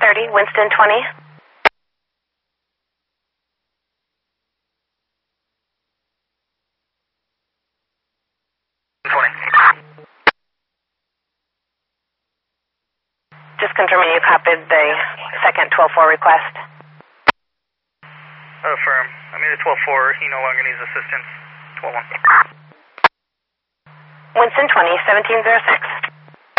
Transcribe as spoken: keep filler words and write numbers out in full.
thirty, Winston twenty. twenty. Just confirming you copied the second twelve four request. Affirm. I mean, the twelve four, he no longer needs assistance. twelve one. Winston twenty, seventeen oh six.